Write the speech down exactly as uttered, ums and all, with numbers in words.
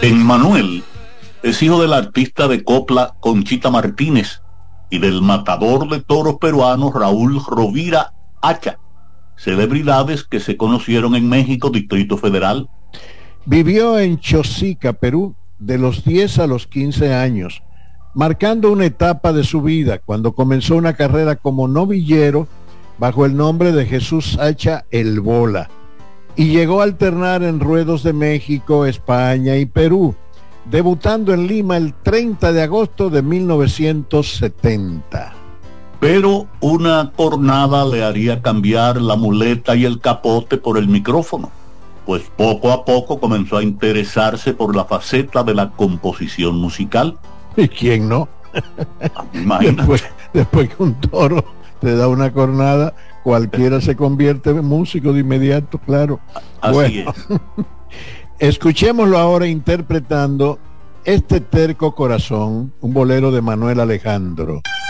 Emmanuel es hijo del artista de copla Conchita Martínez y del matador de toros peruano Raúl Rovira Hacha, celebridades que se conocieron en México, Distrito Federal. Vivió en Chosica, Perú, de los diez a los quince años, marcando una etapa de su vida cuando comenzó una carrera como novillero bajo el nombre de Jesús Hacha El Bola, y llegó a alternar en ruedos de México, España y Perú, debutando en Lima el treinta de agosto de mil novecientos setenta. Pero una cornada le haría cambiar la muleta y el capote por el micrófono, pues poco a poco comenzó a interesarse por la faceta de la composición musical. ¿Y quién no? Imagínate. Después, después que un toro te da una cornada, cualquiera se convierte en músico de inmediato, claro. Así bueno, es. Escuchémoslo ahora interpretando Este terco corazón, un bolero de Manuel Alejandro.